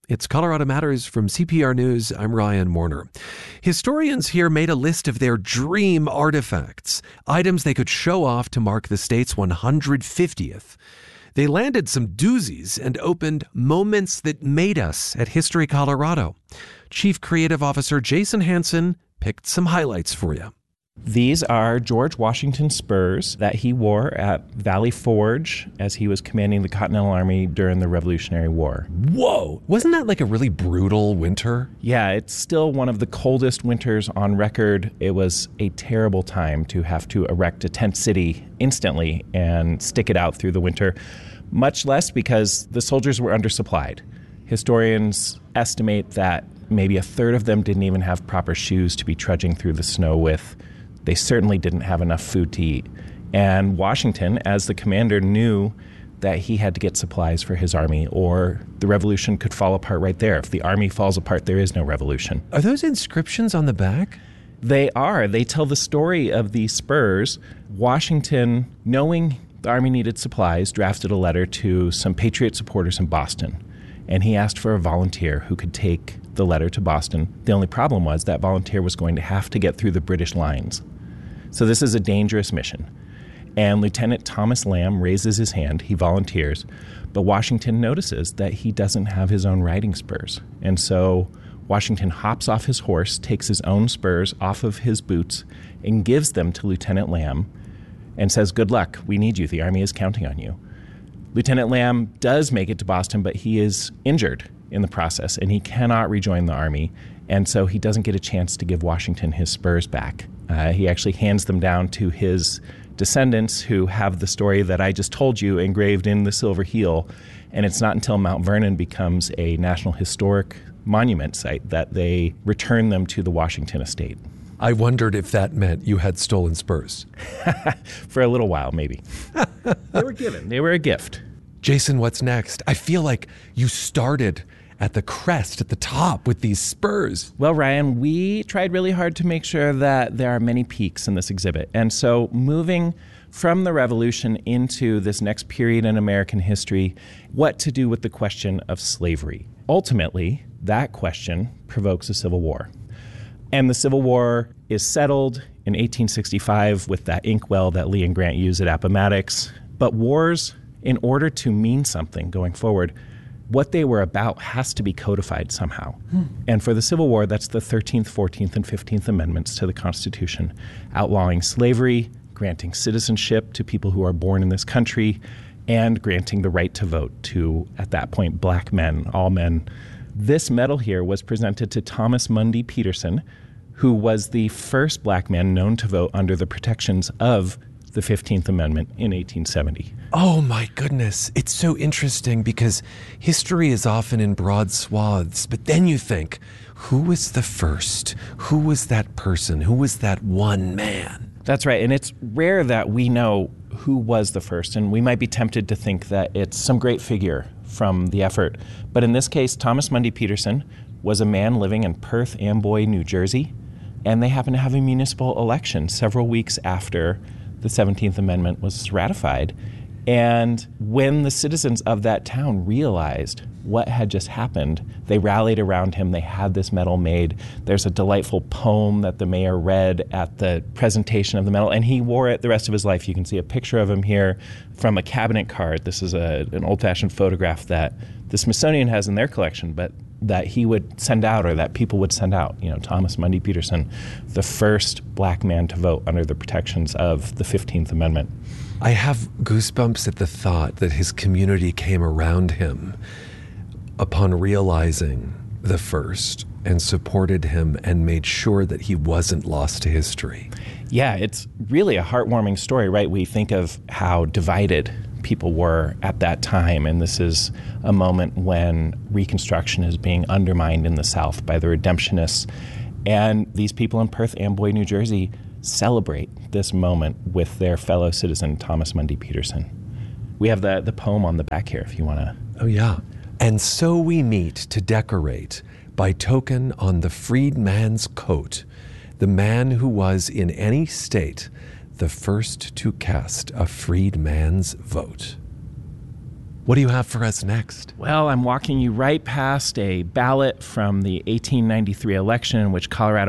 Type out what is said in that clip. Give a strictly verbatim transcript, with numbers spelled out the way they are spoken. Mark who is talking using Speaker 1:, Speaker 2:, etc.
Speaker 1: It's Colorado Matters from C P R News. I'm Ryan Warner. Historians here made a list of their dream artifacts, items they could show off to mark the state's one hundred fiftieth. They landed some doozies and opened Moments That Made Us at History Colorado. Chief Creative Officer Jason Hansen picked some highlights for you.
Speaker 2: These are George Washington spurs that he wore at Valley Forge as he was commanding the Continental Army during the Revolutionary War.
Speaker 1: Whoa! Wasn't that like a really brutal winter?
Speaker 2: Yeah, it's still one of the coldest winters on record. It was a terrible time to have to erect a tent city instantly and stick it out through the winter, much less because the soldiers were undersupplied. Historians estimate that maybe a third of them didn't even have proper shoes to be trudging through the snow with. They certainly didn't have enough food to eat. And Washington, as the commander, knew that he had to get supplies for his army, or the revolution could fall apart right there. If the army falls apart, there is no revolution.
Speaker 1: Are those inscriptions on the back?
Speaker 2: They are. They tell the story of these spurs. Washington, knowing the army needed supplies, drafted a letter to some Patriot supporters in Boston. And he asked for a volunteer who could take the letter to Boston. The only problem was that volunteer was going to have to get through the British lines. So this is a dangerous mission. And Lieutenant Thomas Lamb raises his hand. He volunteers. But Washington notices that he doesn't have his own riding spurs. And so Washington hops off his horse, takes his own spurs off of his boots, and gives them to Lieutenant Lamb and says, "Good luck. We need you. The army is counting on you." Lieutenant Lamb does make it to Boston, but he is injured in the process, and he cannot rejoin the army. And so he doesn't get a chance to give Washington his spurs back. Uh, he actually hands them down to his descendants, who have the story that I just told you engraved in the silver heel. And it's not until Mount Vernon becomes a National Historic Monument site that they return them to the Washington estate.
Speaker 1: I wondered if that meant you had stolen spurs.
Speaker 2: For a little while, maybe. They were given. They were a gift.
Speaker 1: Jason, what's next? I feel like you started at the crest, at the top, with these spurs.
Speaker 2: Well, Ryan, we tried really hard to make sure that there are many peaks in this exhibit. And so moving from the Revolution into this next period in American history, what to do with the question of slavery? Ultimately, that question provokes a civil war. And the Civil War is settled in eighteen sixty-five with that inkwell that Lee and Grant used at Appomattox. But wars, in order to mean something going forward, what they were about has to be codified somehow. Hmm. And for the Civil War, that's the thirteenth, fourteenth, and fifteenth Amendments to the Constitution, outlawing slavery, granting citizenship to people who are born in this country, and granting the right to vote to, at that point, black men, all men. This medal here was presented to Thomas Mundy Peterson, who was the first black man known to vote under the protections of the fifteenth Amendment in eighteen seventy.
Speaker 1: Oh my goodness. It's so interesting because history is often in broad swaths, but then you think, who was the first? Who was that person? Who was that one man?
Speaker 2: That's right. And it's rare that we know who was the first, and we might be tempted to think that it's some great figure from the effort. But in this case, Thomas Mundy Peterson was a man living in Perth Amboy, New Jersey, and they happened to have a municipal election several weeks after the seventeenth Amendment was ratified. And when the citizens of that town realized what had just happened, they rallied around him. They had this medal made. There's a delightful poem that the mayor read at the presentation of the medal, and he wore it the rest of his life. You can see a picture of him here from a cabinet card. This is a, an old-fashioned photograph that the Smithsonian has in their collection, but that he would send out, or that people would send out. You know, Thomas Mundy Peterson, the first black man to vote under the protections of the fifteenth Amendment.
Speaker 1: I have goosebumps at the thought that his community came around him upon realizing the first and supported him and made sure that he wasn't lost to history.
Speaker 2: Yeah, it's really a heartwarming story, right? We think of how divided people were at that time, and this is a moment when Reconstruction is being undermined in the South by the Redemptionists. And these people in Perth Amboy, New Jersey, celebrate this moment with their fellow citizen, Thomas Mundy Peterson. We have the, the poem on the back here if you want to.
Speaker 1: Oh, yeah. And so we meet to decorate by token on the freedman's coat, the man who was in any state the first to cast a freedman's vote. What do you have for us next?
Speaker 2: Well, I'm walking you right past a ballot from the eighteen ninety-three election in which Colorado